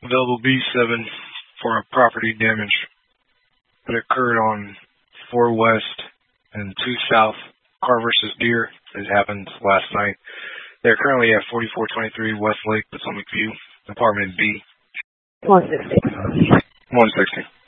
Available B7 for a property damage that occurred on 4 West and 2 South, car versus deer. It happened last night. They're currently at 4423 West Lake, Potomac View, apartment B. 160. 160.